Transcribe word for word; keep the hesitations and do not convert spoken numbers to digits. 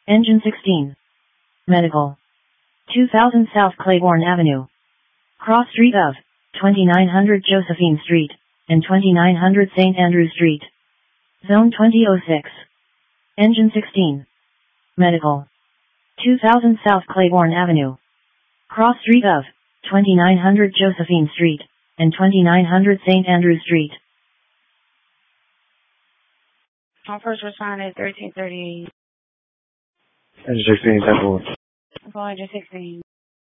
Engine sixteen. Medical. two thousand South Claiborne Avenue. Cross street of twenty-nine hundred Josephine Street and twenty-nine hundred Saint Andrew Street. Zone twenty oh six. Engine sixteen. Medical. two thousand South Claiborne Avenue. Cross street of twenty-nine hundred Josephine Street and twenty-nine hundred Saint Andrew Street. My first responded thirteen thirty-eight. Engine sixteen, ten four. Voyager sixteen.